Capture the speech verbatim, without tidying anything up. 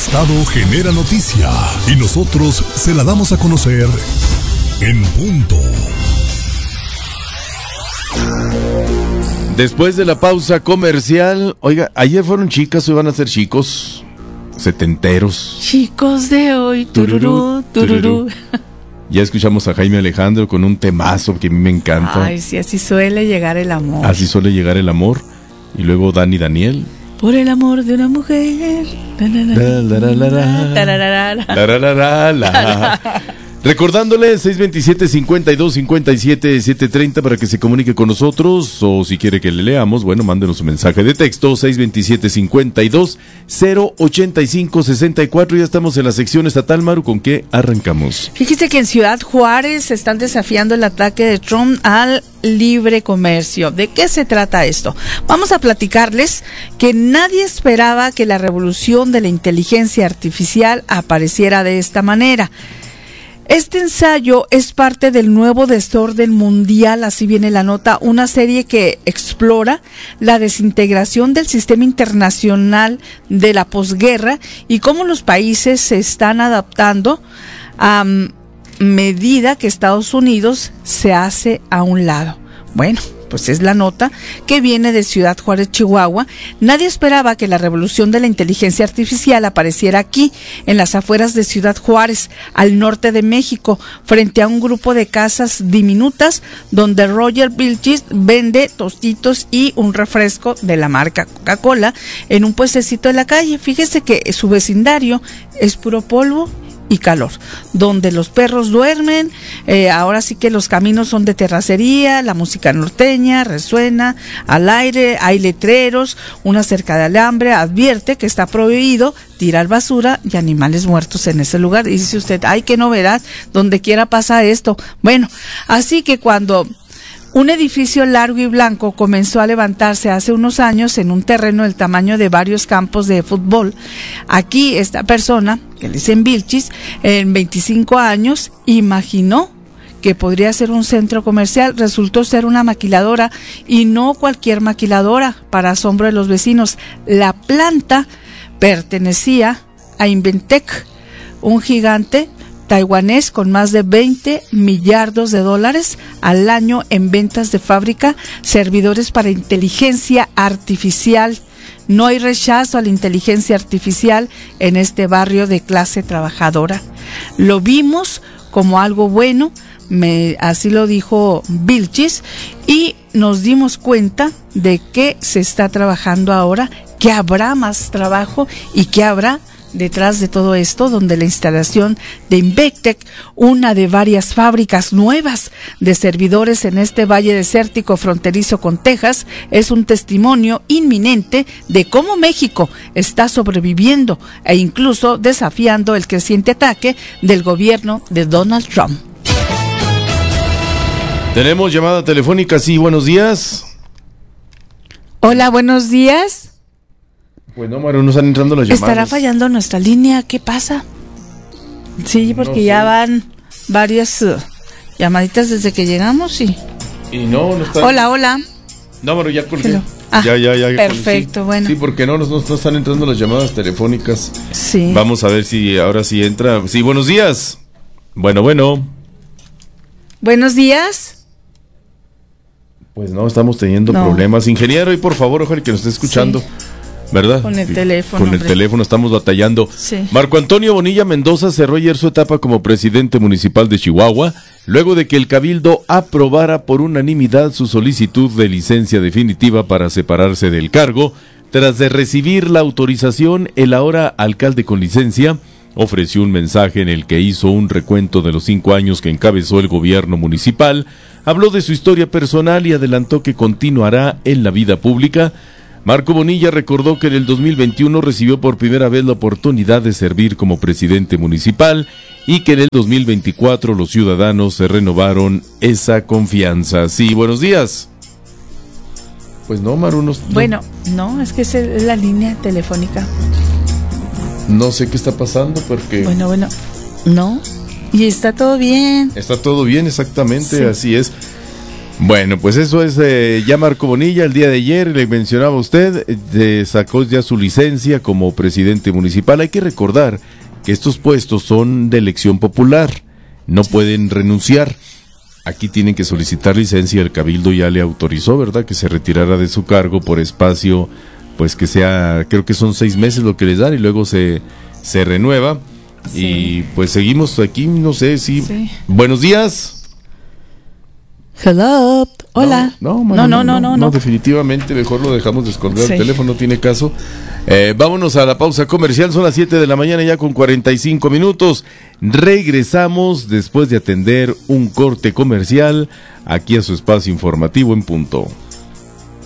estado genera noticia y nosotros se la damos a conocer en punto. Después de la pausa comercial, oiga, ayer fueron chicas, hoy van a ser chicos setenteros. Chicos de hoy, tururú, tururú. Ya escuchamos a Jaime Alejandro con un temazo que a mí me encanta. Ay, sí, así suele llegar el amor. Así suele llegar el amor. Y luego Dani Daniel. Por el amor de una mujer. Recordándole seis veintisiete, cincuenta y dos, cincuenta y siete, setecientos treinta para que se comunique con nosotros, o si quiere que le leamos, bueno, mándenos un mensaje de texto, seis veintisiete, cincuenta y dos, cero ochenta y cinco, sesenta y cuatro. Ya estamos en la sección estatal, Maru, ¿con qué arrancamos? Fíjese que en Ciudad Juárez están desafiando el ataque de Trump al libre comercio. ¿De qué se trata esto? Vamos a platicarles que nadie esperaba que la revolución de la inteligencia artificial apareciera de esta manera. Este ensayo es parte del nuevo desorden mundial, así viene la nota, una serie que explora la desintegración del sistema internacional de la posguerra y cómo los países se están adaptando a medida que Estados Unidos se hace a un lado. Bueno, pues es la nota que viene de Ciudad Juárez, Chihuahua. Nadie esperaba que la revolución de la inteligencia artificial apareciera aquí, en las afueras de Ciudad Juárez, al norte de México, frente a un grupo de casas diminutas donde Roger Vilchis vende tostitos y un refresco de la marca Coca-Cola en un puestecito de la calle. Fíjese que su vecindario es puro polvo y calor, donde los perros duermen, eh, ahora sí que los caminos son de terracería, la música norteña resuena al aire, hay letreros, una cerca de alambre advierte que está prohibido tirar basura y animales muertos en ese lugar. Y dice usted, ay, qué novedad, donde quiera pasa esto. Bueno, así que cuando un edificio largo y blanco comenzó a levantarse hace unos años en un terreno del tamaño de varios campos de fútbol. Aquí esta persona, que le dicen Vilchis, en veinticinco años, imaginó que podría ser un centro comercial. Resultó ser una maquiladora, y no cualquier maquiladora, para asombro de los vecinos. La planta pertenecía a Inventec, un gigante taiwanés con más de veinte millardos de dólares al año en ventas de fábrica, servidores para inteligencia artificial. No hay rechazo a la inteligencia artificial en este barrio de clase trabajadora. Lo vimos como algo bueno, me, así lo dijo Vilchis, y nos dimos cuenta de que se está trabajando ahora, que habrá más trabajo y que habrá detrás de todo esto, donde la instalación de Inventec, una de varias fábricas nuevas de servidores en este valle desértico fronterizo con Texas, es un testimonio inminente de cómo México está sobreviviendo e incluso desafiando el creciente ataque del gobierno de Donald Trump. Tenemos llamada telefónica, sí, buenos días. Hola, buenos días. Pues no, Maru, no están entrando las llamadas. ¿Estará fallando nuestra línea? ¿Qué pasa? Sí, porque no sé. Ya van varias uh, llamaditas desde que llegamos y... Y no, no está... Hola, hola. No, Maru, ya colgué. Ah, ya, ya, ya. Perfecto, sí. bueno. Sí, porque no, no, no están entrando las llamadas telefónicas. Sí. Vamos a ver si ahora sí entra. Sí, buenos días. Bueno, bueno. Buenos días. Pues no, estamos teniendo no. problemas. Ingeniero, y por favor, ojalá que nos esté escuchando. Sí. ¿Verdad? Con el teléfono. Con el hombre. teléfono estamos batallando. Sí. Marco Antonio Bonilla Mendoza cerró ayer su etapa como presidente municipal de Chihuahua, luego de que el Cabildo aprobara por unanimidad su solicitud de licencia definitiva para separarse del cargo. Tras de recibir la autorización, el ahora alcalde con licencia ofreció un mensaje en el que hizo un recuento de los cinco años que encabezó el gobierno municipal, habló de su historia personal y adelantó que continuará en la vida pública. Marco Bonilla recordó que en el dos mil veintiuno recibió por primera vez la oportunidad de servir como presidente municipal y que en el dos mil veinticuatro los ciudadanos se renovaron esa confianza. Sí, buenos días. Pues no, Maru, no... Bueno, no, es que es la línea telefónica. No sé qué está pasando porque... Bueno, bueno, no, y está todo bien. Está todo bien, exactamente, sí. Así es. Bueno, pues eso es eh, ya Marco Bonilla. El día de ayer, le mencionaba usted, eh, sacó ya su licencia como presidente municipal. Hay que recordar que estos puestos son de elección popular, no pueden renunciar. Aquí tienen que solicitar licencia, el Cabildo ya le autorizó, ¿verdad?, que se retirara de su cargo por espacio, pues que sea, creo que son seis meses lo que les dan y luego se, se renueva. Sí. Y pues seguimos aquí, no sé si... Sí. Buenos días. Hello, hola. No, no, no, no, no, no, no, no, no. definitivamente mejor lo dejamos descolgar. Sí. El teléfono no tiene caso. Eh, vámonos a la pausa comercial, son las siete de la mañana ya con cuarenta y cinco minutos. Regresamos después de atender un corte comercial aquí a su espacio informativo en punto.